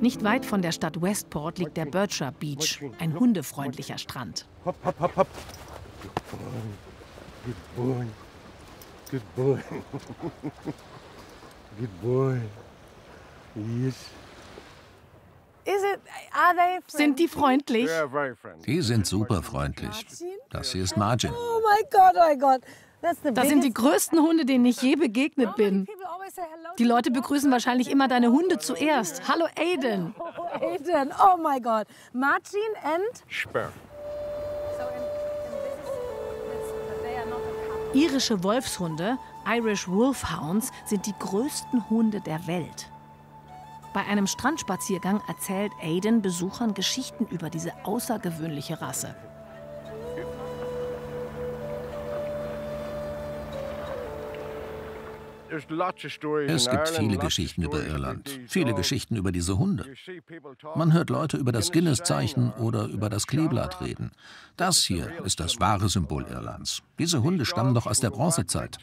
Nicht weit von der Stadt Westport liegt der Berkshire Beach, ein hundefreundlicher Strand. Hopp, hopp, hopp, hopp. Good boy. Good boy. Good boy. Yes. Sind die freundlich? Die sind super freundlich. Das hier ist Margin. Oh my God, oh my God. Das sind die größten Hunde, denen ich je begegnet bin. Die Leute begrüßen wahrscheinlich immer deine Hunde zuerst. Hallo Aiden. Oh, Aiden, oh my God. Martin and? Sperr. Irische Wolfshunde, Irish Wolfhounds, sind die größten Hunde der Welt. Bei einem Strandspaziergang erzählt Aiden Besuchern Geschichten über diese außergewöhnliche Rasse. Es gibt viele Geschichten über Irland, viele Geschichten über diese Hunde. Man hört Leute über das Guinness-Zeichen oder über das Kleeblatt reden. Das hier ist das wahre Symbol Irlands. Diese Hunde stammen doch aus der Bronzezeit.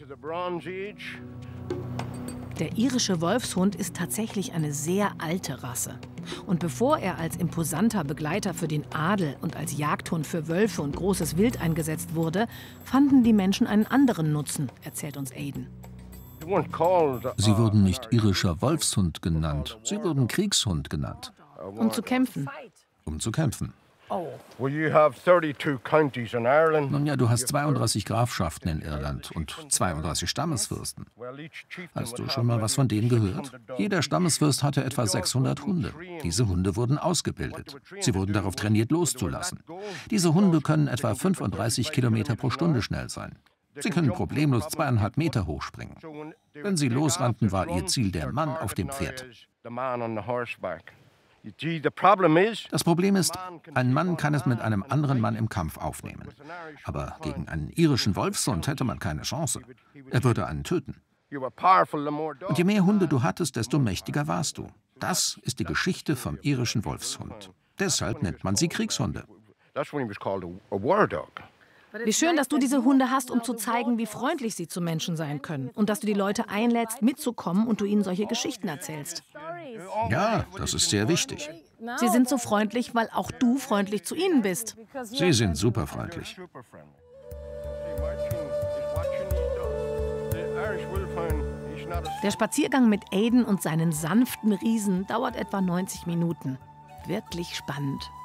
Der irische Wolfshund ist tatsächlich eine sehr alte Rasse. Und bevor er als imposanter Begleiter für den Adel und als Jagdhund für Wölfe und großes Wild eingesetzt wurde, fanden die Menschen einen anderen Nutzen, erzählt uns Aiden. Sie wurden nicht irischer Wolfshund genannt, sie wurden Kriegshund genannt. Um zu kämpfen. Um zu kämpfen. Well, you have 32 counties in Ireland. Nun ja, du hast 32 Grafschaften in Irland und 32 Stammesfürsten. Hast du schon mal was von denen gehört? Jeder Stammesfürst hatte etwa 600 Hunde. Diese Hunde wurden ausgebildet. Sie wurden darauf trainiert, loszulassen. Diese Hunde können etwa 35 Kilometer pro Stunde schnell sein. Sie können problemlos 2,5 Meter hochspringen. Wenn sie losrannten, war ihr Ziel der Mann auf dem Pferd. Das Problem ist, ein Mann kann es mit einem anderen Mann im Kampf aufnehmen. Aber gegen einen irischen Wolfshund hätte man keine Chance. Er würde einen töten. Und je mehr Hunde du hattest, desto mächtiger warst du. Das ist die Geschichte vom irischen Wolfshund. Deshalb nennt man sie Kriegshunde. Wie schön, dass du diese Hunde hast, um zu zeigen, wie freundlich sie zu Menschen sein können. Und dass du die Leute einlädst, mitzukommen und du ihnen solche Geschichten erzählst. Ja, das ist sehr wichtig. Sie sind so freundlich, weil auch du freundlich zu ihnen bist. Sie sind super freundlich. Der Spaziergang mit Aiden und seinen sanften Riesen dauert etwa 90 Minuten. Wirklich spannend.